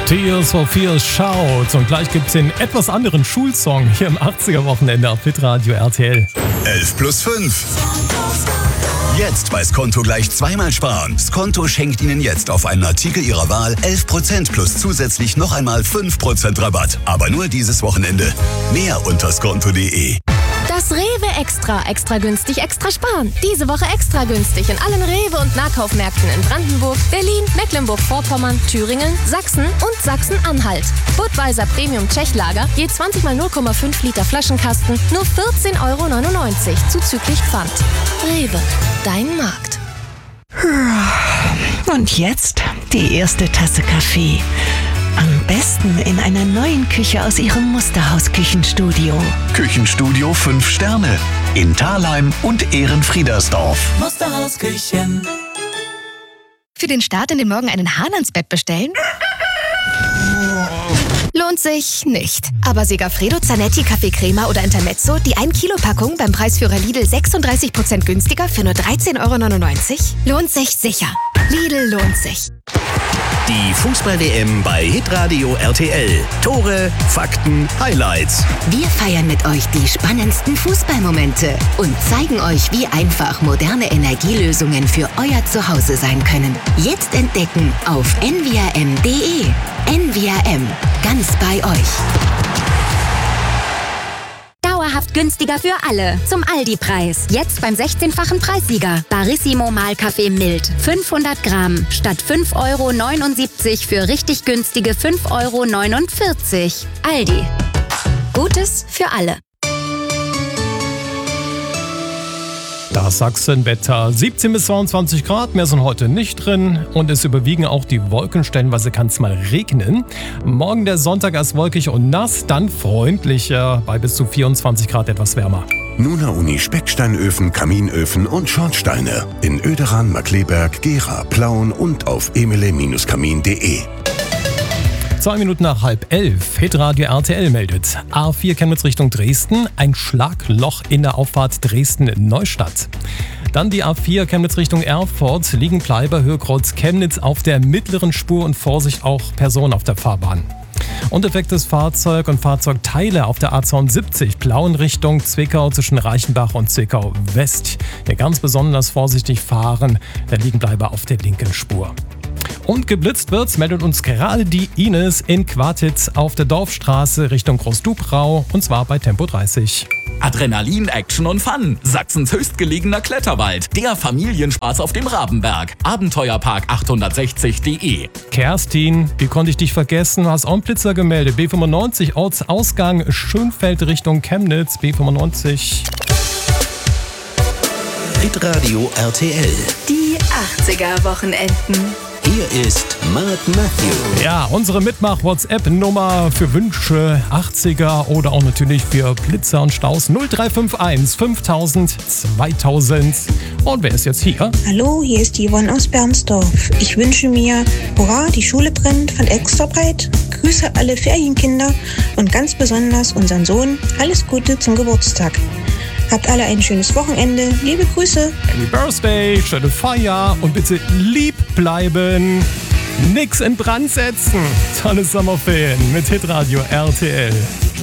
Tears for Fears schaut. Und gleich gibt's den etwas anderen Schulsong hier im 80er-Wochenende auf Hitradio RTL. 11 plus 5. Jetzt bei Skonto gleich zweimal sparen. Skonto schenkt Ihnen jetzt auf einen Artikel Ihrer Wahl 11% plus zusätzlich noch einmal 5% Rabatt. Aber nur dieses Wochenende. Mehr unter skonto.de. Das Rewe Extra günstig, extra sparen. Diese Woche extra günstig in allen Rewe- und Nahkaufmärkten in Brandenburg, Berlin, Mecklenburg-Vorpommern, Thüringen, Sachsen und Sachsen-Anhalt. Budweiser Premium Tschechlager, je 20 mal 0,5 Liter Flaschenkasten, nur 14,99 € zuzüglich Pfand. Rewe, dein Markt. Und jetzt die erste Tasse Kaffee. Am besten in einer neuen Küche aus Ihrem Musterhaus-Küchenstudio. Küchenstudio 5 Sterne in Thalheim und Ehrenfriedersdorf. Musterhaus Küchen. Für den Start in den Morgen einen Hahn ans Bett bestellen? Lohnt sich nicht. Aber Segafredo Zanetti Kaffeecrema oder Intermezzo, die 1-Kilo-Packung beim Preisführer Lidl 36% günstiger für nur 13,99 €? Lohnt sich sicher. Lidl lohnt sich. Die Fußball-WM bei Hitradio RTL. Tore, Fakten, Highlights. Wir feiern mit euch die spannendsten Fußballmomente und zeigen euch, wie einfach moderne Energielösungen für euer Zuhause sein können. Jetzt entdecken auf nvrm.de. NVRM, ganz bei euch. Dauerhaft günstiger für alle. Zum Aldi-Preis. Jetzt beim 16-fachen Preissieger. Barissimo Mahlkaffee mild. 500 Gramm. Statt 5,79 € für richtig günstige 5,49 €. Aldi. Gutes für alle. Das Sachsenwetter. 17 bis 22 Grad, mehr sind heute nicht drin. Und es überwiegen auch die Wolken, stellenweise kann es mal regnen. Morgen der Sonntag erst wolkig und nass, dann freundlicher, bei bis zu 24 Grad etwas wärmer. Nuna Uni Specksteinöfen, Kaminöfen und Schornsteine. In Oederan, Markleberg, Gera, Plauen und auf emele-kamin.de. 2 Minuten nach 10:30. Hitradio RTL meldet. A4 Chemnitz Richtung Dresden. Ein Schlagloch in der Auffahrt Dresden-Neustadt. Dann die A4 Chemnitz Richtung Erfurt. Liegenbleiber Höhe Kreuz Chemnitz auf der mittleren Spur und Vorsicht auch Personen auf der Fahrbahn. Undefektes Fahrzeug und Fahrzeugteile auf der A72 Plauen Richtung Zwickau zwischen Reichenbach und Zwickau West. Hier ganz besonders vorsichtig fahren. Der Liegenbleiber auf der linken Spur. Und geblitzt wird's, meldet uns gerade die Ines in Quartitz auf der Dorfstraße Richtung Großdubrau und zwar bei Tempo 30. Adrenalin, Action und Fun. Sachsens höchstgelegener Kletterwald. Der Familienspaß auf dem Rabenberg. Abenteuerpark860.de. Kerstin, wie konnte ich dich vergessen? Du hast auch einen Blitzer gemeldet. B95 Ortsausgang Schönfeld Richtung Chemnitz. B95. Hitradio RTL. Die 80er-Wochenenden. Hier ist Mark Matthew. Ja, unsere Mitmach-WhatsApp-Nummer für Wünsche 80er oder auch natürlich für Blitzer und Staus 0351 5000 2000. Und wer ist jetzt hier? Hallo, hier ist Yvonne aus Bernsdorf. Ich wünsche mir Hurra, die Schule brennt von Extrabreit. Grüße alle Ferienkinder und ganz besonders unseren Sohn. Alles Gute zum Geburtstag. Habt alle ein schönes Wochenende. Liebe Grüße. Happy Birthday, schöne Feier und bitte lieb bleiben. Nix in Brand setzen. Tolle Sommerferien mit Hitradio RTL.